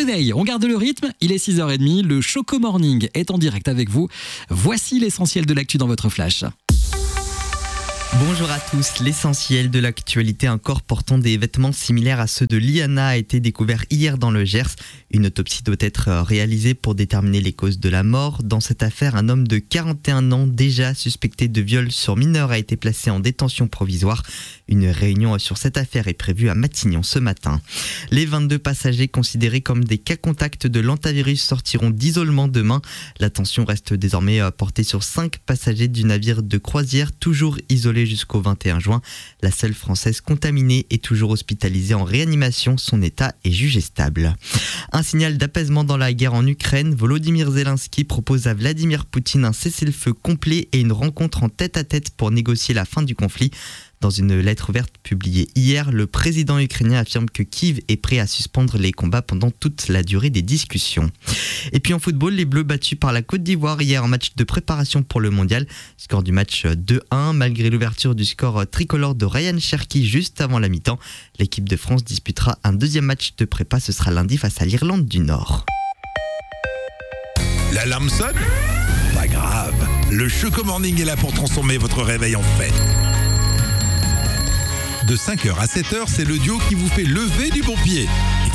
réveil, on garde le rythme, il est 6h30, le Choco Morning est en direct avec vous. Voici l'essentiel de l'actu dans votre flash. Bonjour à tous, l'essentiel de l'actualité, un corps portant des vêtements similaires à ceux de Liana a été découvert hier dans le Gers. Une autopsie doit être réalisée pour déterminer les causes de la mort. Dans cette affaire, un homme de 41 ans, déjà suspecté de viol sur mineur, a été placé en détention provisoire. Une réunion sur cette affaire est prévue à Matignon ce matin. Les 22 passagers considérés comme des cas contacts de l'hantavirus sortiront d'isolement demain. L'attention reste désormais portée sur 5 passagers du navire de croisière, toujours isolés jusqu'au 21 juin. La seule Française contaminée est toujours hospitalisée en réanimation. Son état est jugé stable. Un signal d'apaisement dans la guerre en Ukraine. Volodymyr Zelensky propose à Vladimir Poutine un cessez-le-feu complet et une rencontre en tête-à-tête pour négocier la fin du conflit. Dans une lettre ouverte publiée hier, le président ukrainien affirme que Kiev est prêt à suspendre les combats pendant toute la durée des discussions. Et puis en football, les Bleus battus par la Côte d'Ivoire hier en match de préparation pour le mondial. Score du match 2-1, malgré l'ouverture du score tricolore de Ryan Cherki juste avant la mi-temps. L'équipe de France disputera un deuxième match de prépa, ce sera lundi face à l'Irlande du Nord. L'alarme sonne ? Pas grave, le Choco Morning est là pour transformer votre réveil en fête. De 5h à 7h, c'est le duo qui vous fait lever du bon pied.